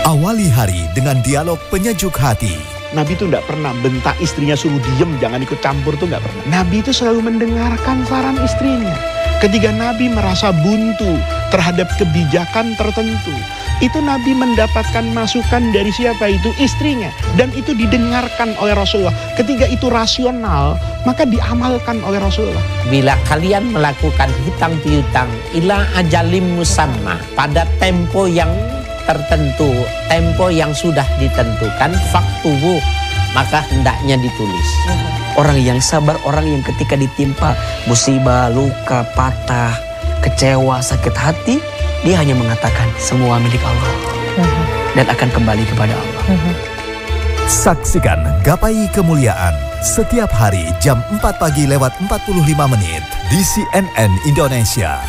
Awali hari dengan dialog penyejuk hati. Nabi itu tidak pernah bentak istrinya suruh diem, jangan ikut campur, itu tidak pernah. Nabi itu selalu mendengarkan saran istrinya. Ketika Nabi merasa buntu terhadap kebijakan tertentu, itu Nabi mendapatkan masukan dari siapa itu? Istrinya. Dan itu didengarkan oleh Rasulullah. Ketika itu rasional, maka diamalkan oleh Rasulullah. Bila kalian melakukan hutang piutang ila ajalim musamma, pada tempo yang tertentu, tempo yang sudah ditentukan, faktubu, maka hendaknya ditulis. Orang yang sabar, orang yang ketika ditimpa musibah, luka, patah, kecewa, sakit hati, dia hanya mengatakan semua milik Allah dan akan kembali kepada Allah. Saksikan Gapai Kemuliaan setiap hari jam 4 pagi lewat 45 menit di CNN Indonesia.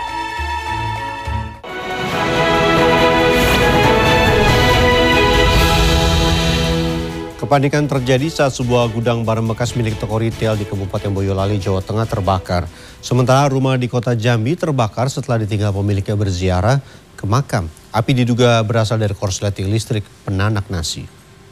Kepanikan terjadi saat sebuah gudang barang bekas milik toko retail di Kabupaten Boyolali, Jawa Tengah terbakar. Sementara rumah di kota Jambi terbakar setelah ditinggal pemiliknya berziarah ke makam. Api diduga berasal dari korsleting listrik penanak nasi.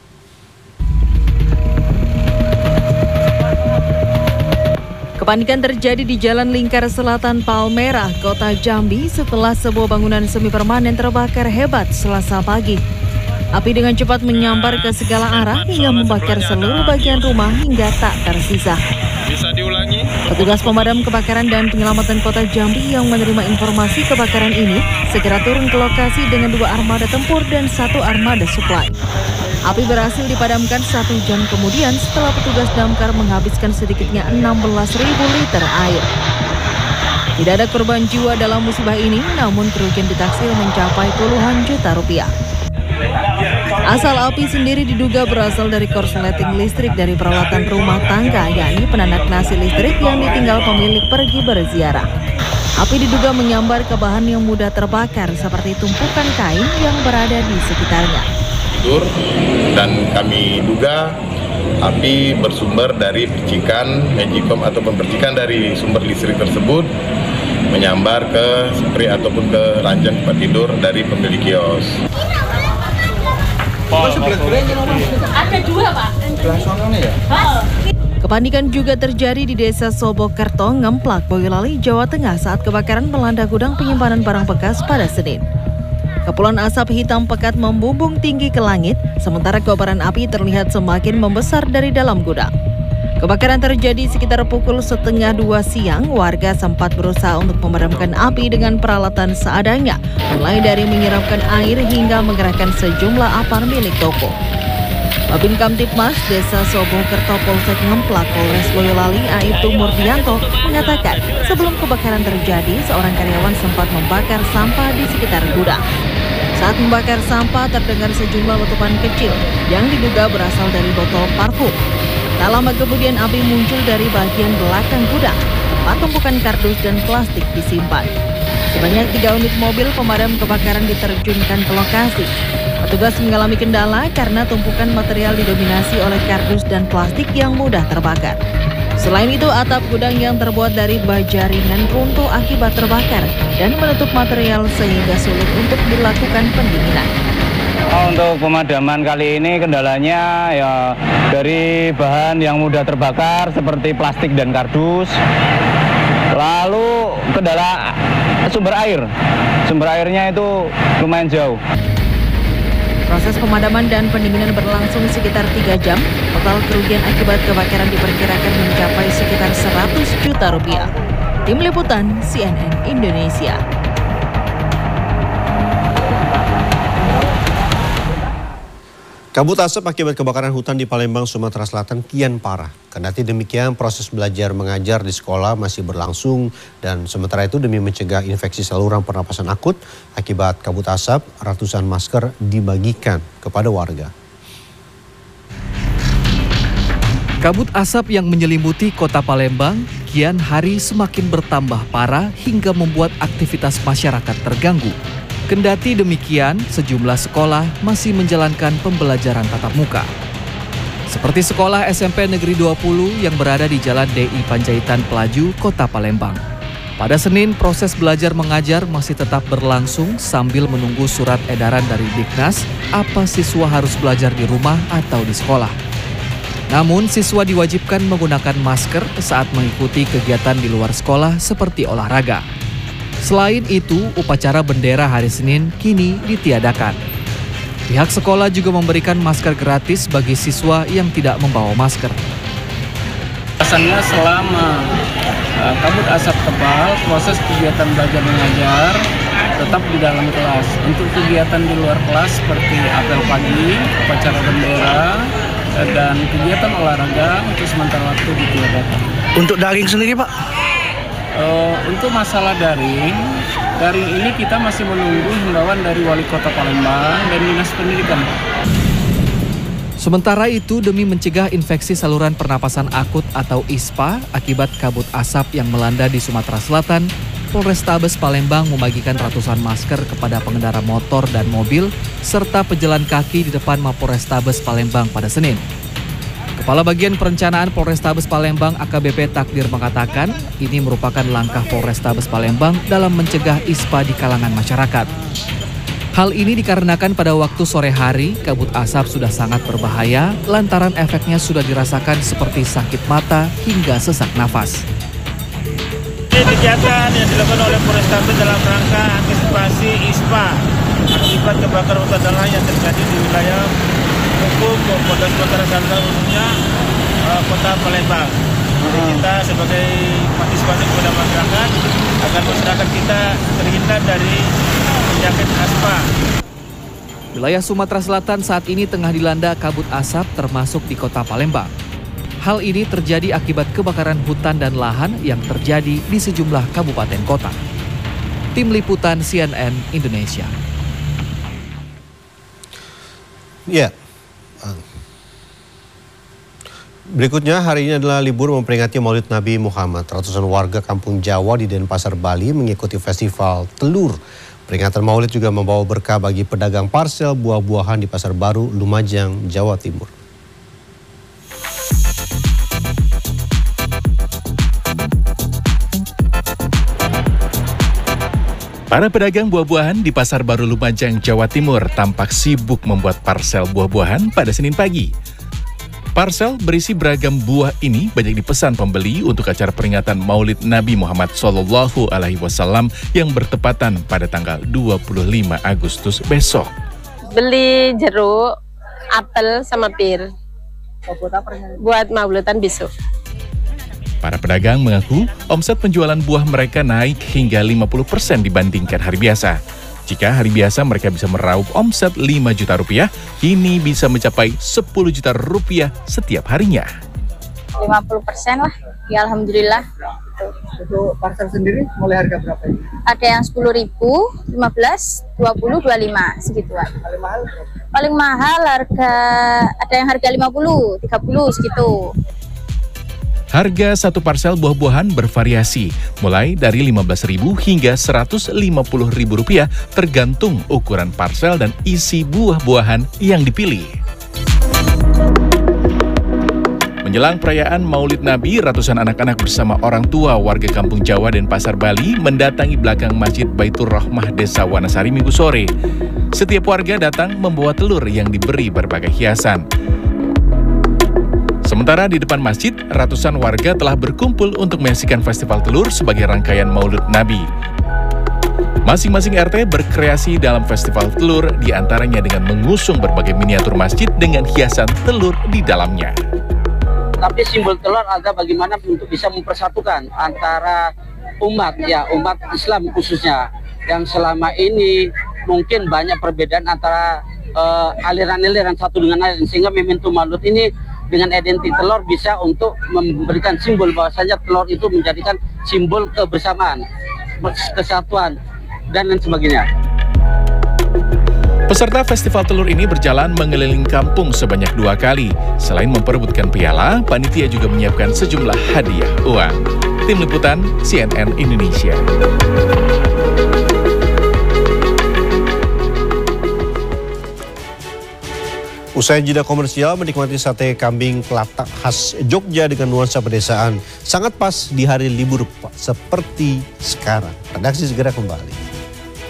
Kepanikan terjadi di Jalan Lingkar Selatan Palmerah, Kota Jambi setelah sebuah bangunan semi permanen terbakar hebat Selasa pagi. Api dengan cepat menyambar ke segala arah hingga membakar seluruh bagian rumah hingga tak tersisa. Bisa diulangi? Petugas pemadam kebakaran dan penyelamatan Kota Jambi yang menerima informasi kebakaran ini segera turun ke lokasi dengan 2 armada tempur dan 1 armada suplai. Api berhasil dipadamkan 1 jam kemudian setelah petugas damkar menghabiskan sedikitnya 16.000 liter air. Tidak ada korban jiwa dalam musibah ini, namun kerugian ditaksir mencapai puluhan juta rupiah. Asal api sendiri diduga berasal dari korsleting listrik dari peralatan rumah tangga, yakni penanak nasi listrik yang ditinggal pemilik pergi berziarah. Api diduga menyambar ke bahan yang mudah terbakar seperti tumpukan kain yang berada di sekitarnya. Dan kami duga api bersumber dari percikan magicom ataupun percikan dari sumber listrik tersebut menyambar ke spray ataupun ke ranjang tempat tidur dari pemilik kios. Ada 2, Pak. Kepanikan juga terjadi di Desa Sobokerto, Ngemplak, Boyolali, Jawa Tengah saat kebakaran melanda gudang penyimpanan barang bekas pada Senin. Kepulan asap hitam pekat membumbung tinggi ke langit, sementara kobaran api terlihat semakin membesar dari dalam gudang. Kebakaran terjadi sekitar pukul 1:30 siang. Warga sempat berusaha untuk memadamkan api dengan peralatan seadanya, mulai dari menyiramkan air hingga mengerahkan sejumlah apar milik toko. Babin Kamtipmas Desa Sobokerto Polsek Ngemplak Polres Boyolali Aibtu Murdianto mengatakan sebelum kebakaran terjadi seorang karyawan sempat membakar sampah di sekitar gudang. Saat membakar sampah terdengar sejumlah letupan kecil yang diduga berasal dari botol parfum. Tak lama kemudian api muncul dari bagian belakang gudang, tempat tumpukan kardus dan plastik disimpan. Sebanyak 3 unit mobil pemadam kebakaran diterjunkan ke lokasi. Petugas mengalami kendala karena tumpukan material didominasi oleh kardus dan plastik yang mudah terbakar. Selain itu, atap gudang yang terbuat dari baja ringan runtuh akibat terbakar dan menutup material sehingga sulit untuk dilakukan pendinginan. Untuk pemadaman kali ini kendalanya ya dari bahan yang mudah terbakar seperti plastik dan kardus. Lalu kendala sumber air. Sumber airnya itu lumayan jauh. Proses pemadaman dan pendinginan berlangsung sekitar 3 jam. Total kerugian akibat kebakaran diperkirakan mencapai sekitar 100 juta rupiah. Tim Liputan CNN Indonesia. Kabut asap akibat kebakaran hutan di Palembang, Sumatera Selatan kian parah. Kendati demikian, proses belajar mengajar di sekolah masih berlangsung dan sementara itu demi mencegah infeksi saluran pernapasan akut akibat kabut asap, ratusan masker dibagikan kepada warga. Kabut asap yang menyelimuti kota Palembang kian hari semakin bertambah parah hingga membuat aktivitas masyarakat terganggu. Kendati demikian, sejumlah sekolah masih menjalankan pembelajaran tatap muka. Seperti sekolah SMP Negeri 20 yang berada di Jalan DI Panjaitan Pelaju, Kota Palembang. Pada Senin, proses belajar mengajar masih tetap berlangsung sambil menunggu surat edaran dari Diknas apa siswa harus belajar di rumah atau di sekolah. Namun, siswa diwajibkan menggunakan masker saat mengikuti kegiatan di luar sekolah seperti olahraga. Selain itu, upacara bendera hari Senin kini ditiadakan. Pihak sekolah juga memberikan masker gratis bagi siswa yang tidak membawa masker. Alasannya selama kabut asap tebal, proses kegiatan belajar mengajar tetap di dalam kelas. Untuk kegiatan di luar kelas seperti apel pagi, upacara bendera, dan kegiatan olahraga untuk sementara waktu ditiadakan. Untuk daring sendiri, Pak? Untuk masalah daring ini kita masih menunggu himbauan dari Wali Kota Palembang dan Dinas Pendidikan, Pak. Sementara itu, demi mencegah infeksi saluran pernapasan akut atau ISPA akibat kabut asap yang melanda di Sumatera Selatan, Polrestabes Palembang membagikan ratusan masker kepada pengendara motor dan mobil serta pejalan kaki di depan Mapolrestabes Palembang pada Senin. Kepala Bagian Perencanaan Polrestabes Palembang AKBP Takdir mengatakan ini merupakan langkah Polrestabes Palembang dalam mencegah ISPA di kalangan masyarakat. Hal ini dikarenakan pada waktu sore hari, kabut asap sudah sangat berbahaya lantaran efeknya sudah dirasakan seperti sakit mata hingga sesak nafas. Kegiatan yang dilakukan oleh Polrestabes dalam rangka antisipasi ISPA akibat kebakaran hutan dan lahan yang terjadi di wilayah hukum Polda Sumatera Selatan khususnya Kota Palembang. Jadi kita sebagai partisipasi kepada masyarakat agar masyarakat kita terhindar dari penyakit ISPA. Wilayah Sumatera Selatan saat ini tengah dilanda kabut asap termasuk di Kota Palembang. Hal ini terjadi akibat kebakaran hutan dan lahan yang terjadi di sejumlah kabupaten kota. Tim Liputan CNN Indonesia. Ya. Berikutnya, hari ini adalah libur memperingati Maulid Nabi Muhammad. Ratusan warga Kampung Jawa di Denpasar, Bali mengikuti festival telur. Peringatan Maulid juga membawa berkah bagi pedagang parsel buah-buahan di Pasar Baru, Lumajang, Jawa Timur. Para pedagang buah-buahan di Pasar Baru Lumajang, Jawa Timur tampak sibuk membuat parsel buah-buahan pada Senin pagi. Parsel berisi beragam buah ini banyak dipesan pembeli untuk acara peringatan Maulid Nabi Muhammad SAW yang bertepatan pada tanggal 25 Agustus besok. Beli jeruk, apel, sama pir. Buat maulidan besok. Para pedagang mengaku omset penjualan buah mereka naik hingga 50% dibandingkan hari biasa. Jika hari biasa mereka bisa meraup omset 5 juta rupiah, kini bisa mencapai 10 juta rupiah setiap harinya. 50% lah, ya alhamdulillah. Untuk parsel sendiri mulai harga berapa ini? Ada yang 10.000, 15, 20, 25 segituan. Paling mahal berapa? Paling mahal harga ada yang harga 50, 30 segitu. Harga satu parsel buah-buahan bervariasi, mulai dari Rp15.000 hingga Rp150.000 tergantung ukuran parsel dan isi buah-buahan yang dipilih. Menjelang perayaan Maulid Nabi, ratusan anak-anak bersama orang tua warga Kampung Jawa Denpasar, Bali mendatangi belakang Masjid Baitur Rahmah Desa Wanasari Minggu sore. Setiap warga datang membawa telur yang diberi berbagai hiasan. Sementara di depan masjid, ratusan warga telah berkumpul untuk menyaksikan festival telur sebagai rangkaian Maulid Nabi. Masing-masing RT berkreasi dalam festival telur, diantaranya dengan mengusung berbagai miniatur masjid dengan hiasan telur di dalamnya. Tapi simbol telur ada bagaimana untuk bisa mempersatukan antara umat Islam khususnya, yang selama ini mungkin banyak perbedaan antara aliran-aliran satu dengan lain, sehingga momentum Maulid ini dengan identitas telur bisa untuk memberikan simbol bahwasanya telur itu menjadikan simbol kebersamaan, kesatuan, dan lain sebagainya. Peserta festival telur ini berjalan mengelilingi kampung sebanyak 2 kali. Selain memperebutkan piala, panitia juga menyiapkan sejumlah hadiah uang. Tim Liputan CNN Indonesia. Usai jeda komersial, menikmati sate kambing Kelatak khas Jogja dengan nuansa pedesaan. Sangat pas di hari libur seperti sekarang. Redaksi segera kembali.